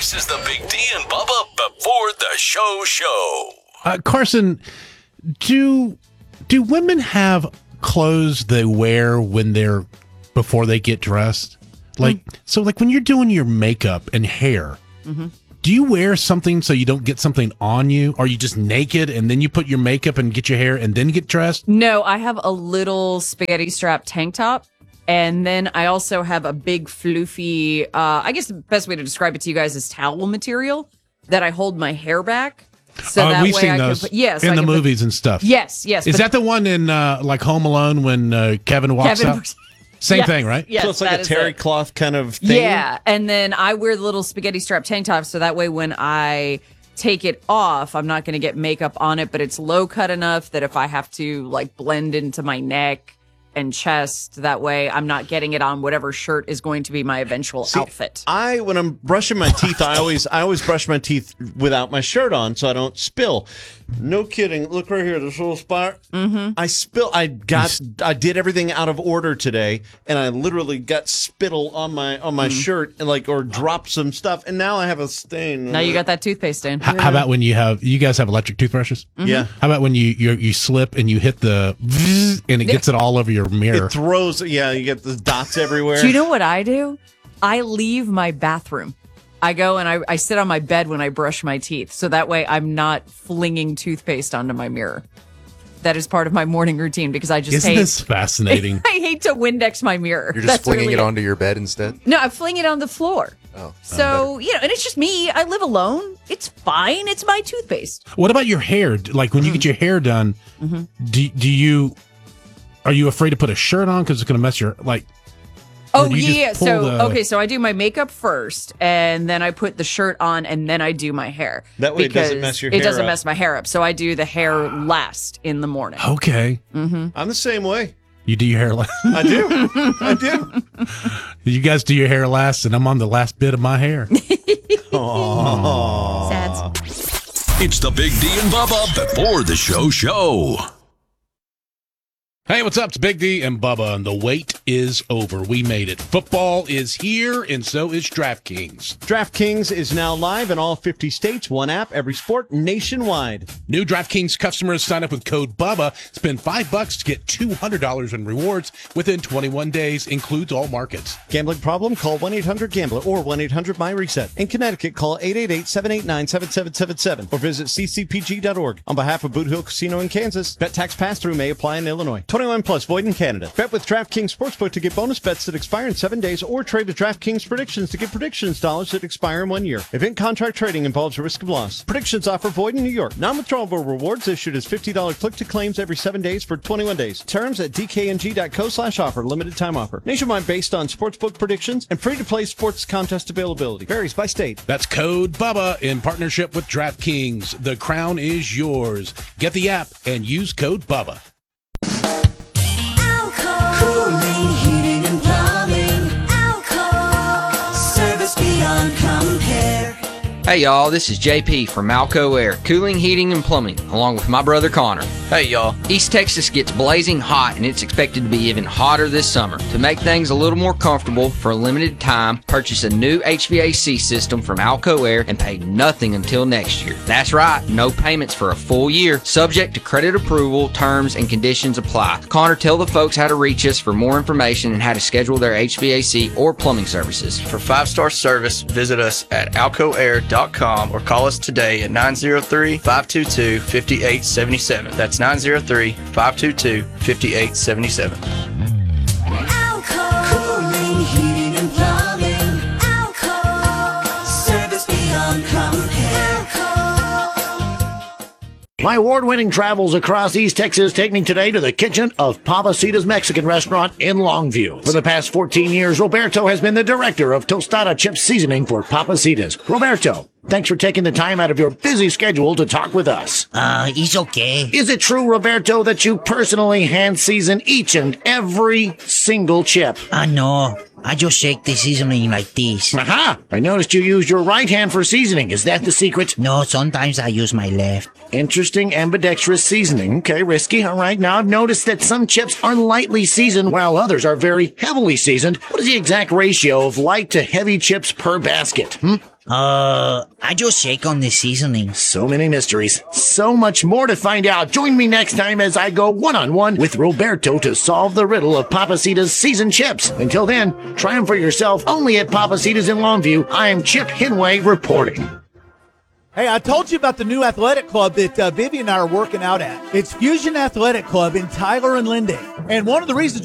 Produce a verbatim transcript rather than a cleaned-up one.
This is the Big D and Bubba before the show show. Uh, Carson, do do women have clothes they wear when they're before they get dressed? Like mm-hmm. so, like when you're doing your makeup and hair, mm-hmm. do you wear something so you don't get something on you? Or are you just naked and then you put your makeup and get your hair and then get dressed? No, I have a little spaghetti strap tank top. And then I also have a big floofy, uh, I guess the best way to describe it to you guys is towel material that I hold my hair back. So uh, that we've way seen I those can put, yes, in I the can movies put, and stuff. Yes, yes. Is that the one in uh, like Home Alone when uh, Kevin walks Kevin, out? Same yes, thing, right? Yes, so it's like a terry it. cloth kind of thing? Yeah, and then I wear the little spaghetti strap tank top so that way when I take it off, I'm not going to get makeup on it, but it's low cut enough that if I have to like blend into my neck and chest, that way I'm not getting it on whatever shirt is going to be my eventual See, outfit. I, when I'm brushing my teeth, I always I always brush my teeth without my shirt on so I don't spill. No kidding. Look right here, this little spot. Mm-hmm. I spill. I got. I did everything out of order today, and I literally got spittle on my on my mm-hmm. shirt, and like or dropped some stuff, and now I have a stain. Now you got that toothpaste stain. How, how about when you have? You guys have electric toothbrushes? Mm-hmm. Yeah. How about when you you you slip and you hit the and it gets it all over your mirror? It throws. Yeah, you get the dots everywhere. Do you know what I do? I leave my bathroom. I go and I, I sit on my bed when I brush my teeth. So that way I'm not flinging toothpaste onto my mirror. That is part of my morning routine because I just Isn't hate. this fascinating? I hate to Windex my mirror. You're just That's flinging really it onto your bed instead? No, I fling it on the floor. Oh. So, you know, and it's just me. I live alone. It's fine. It's my toothpaste. What about your hair? Like when you get your hair done, mm-hmm. do, do you, are you afraid to put a shirt on because it's going to mess your, like, Oh, yeah. So, the... okay. So I do my makeup first and then I put the shirt on and then I do my hair. That way it doesn't mess your hair up. It doesn't up. mess my hair up. So I do the hair last in the morning. Okay. Mm-hmm. I'm the same way. You do your hair last? I do. I do. You guys do your hair last and I'm on the last bit of my hair. Aww. Sad. It's the Big D and Bubba before the show show. Hey, what's up? It's Big D and Bubba, and the wait is over. We made it. Football is here, and so is DraftKings. DraftKings is now live in all fifty states. One app, every sport, nationwide. New DraftKings customers sign up with code BUBBA. Spend five bucks to get two hundred dollars in rewards within twenty-one days. Includes all markets. Gambling problem? Call one eight hundred gambler or one eight hundred my reset. In Connecticut, call eight eight eight, seven eight nine, seven seven seven seven or visit c c p g dot org. On behalf of Boot Hill Casino in Kansas, bet tax pass-through may apply in Illinois. twenty-one plus, void in Canada. Bet with DraftKings Sportsbook to get bonus bets that expire in seven days or trade with DraftKings Predictions to get predictions dollars that expire in one year. Event contract trading involves a risk of loss. Predictions offer void in New York. Non-withdrawable rewards issued as fifty dollars click-to-claims every seven days for twenty-one days. Terms at d k n g dot co slash offer. Limited time offer. Nationwide based on sportsbook predictions and free-to-play sports contest availability. Varies by state. That's code BUBBA in partnership with DraftKings. The crown is yours. Get the app and use code BUBBA. Cooling, heating, and plumbing. Alco. Service beyond compare. Hey y'all, this is J P from Alco Air, Cooling, Heating, and Plumbing, along with my brother Connor. Hey y'all. East Texas gets blazing hot and it's expected to be even hotter this summer. To make things a little more comfortable for a limited time, purchase a new H V A C system from Alco Air and pay nothing until next year. That's right, no payments for a full year, subject to credit approval, terms, and conditions apply. Connor, tell the folks how to reach us for more information and how to schedule their H V A C or plumbing services. For five-star service, visit us at alco air dot com or call us today at nine zero three, five two two, five eight seven seven. That's nine zero three, five two two, five eight seven seven. Alco. Cooling, heating, and plumbing. Alco. Service beyond compare. Alco. My award-winning travels across East Texas take me today to the kitchen of Papacitas Mexican Restaurant in Longview. For the past fourteen years, Roberto has been the director of tostada chip seasoning for Papacitas. Roberto, thanks for taking the time out of your busy schedule to talk with us. Uh, it's okay. Is it true, Roberto, that you personally hand-season each and every single chip? Uh, no. I just shake the seasoning like this. Aha! I noticed you used your right hand for seasoning. Is that the secret? No, sometimes I use my left. Interesting ambidextrous seasoning. Okay, risky. All right. Now, I've noticed that some chips are lightly seasoned while others are very heavily seasoned. What is the exact ratio of light to heavy chips per basket? Hmm? Uh, I just shake on the seasoning. So many mysteries. So much more to find out. Join me next time as I go one-on-one with Roberto to solve the riddle of Papacita's seasoned chips. Until then, try them for yourself only at Papacita's in Longview. I am Chip Hinway reporting. Hey, I told you about the new athletic club that uh, Vivian and I are working out at. It's Fusion Athletic Club in Tyler and Lindale. And one of the reasons